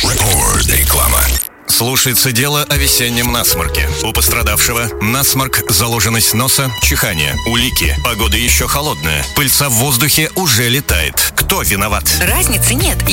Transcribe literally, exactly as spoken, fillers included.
Реклама. Слушается дело о весеннем насморке. У пострадавшего насморк, заложенность носа, чихание. Улики. Погода еще холодная. Пыльца в воздухе уже летает. Кто виноват? Разницы нет.